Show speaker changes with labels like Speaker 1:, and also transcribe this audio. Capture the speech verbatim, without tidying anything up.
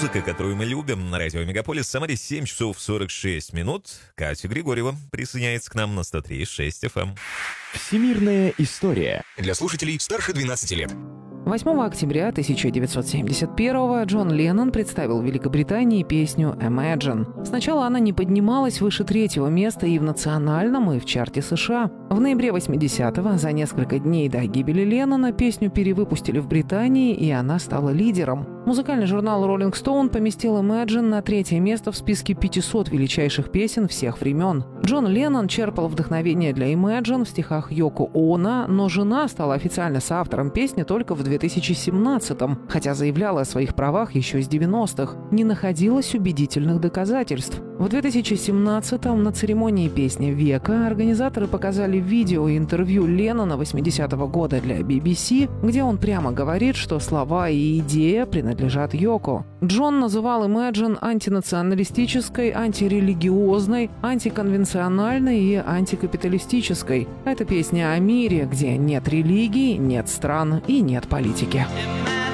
Speaker 1: Музыка, которую мы любим на радио Мегаполис. Самаре семь часов сорок шесть минут. Катя Григорьева присоединяется к нам на сто три и шесть эф эм.
Speaker 2: Всемирная история.
Speaker 3: Для слушателей старше двенадцати лет.
Speaker 4: восьмого октября тысяча девятьсот семьдесят первого Джон Леннон представил в Великобритании песню «Imagine». Сначала она не поднималась выше третьего места и в национальном, и в чарте США. В ноябре восьмидесятого, за несколько дней до гибели Леннона, песню перевыпустили в Британии, и она стала лидером. Музыкальный журнал Rolling Stone поместил «Imagine» на третье место в списке пятисот величайших песен всех времен. Джон Леннон черпал вдохновение для «Imagine» в стихах Йоко Оно, но жена стала официально соавтором песни только в две тысячи семнадцатом, хотя заявляла о своих правах еще с девяностых. Не находилось убедительных доказательств. В две тысячи семнадцатом на церемонии «Песни века» организаторы показали видео и интервью Леннона восьмидесятого года для би би си, где он прямо говорит, что слова и идея принадлежат Йоко. Джон называл «Imagine» антинационалистической, антирелигиозной, антиконвенциональной и антикапиталистической. Это песня о мире, где нет религии, нет стран и нет политики.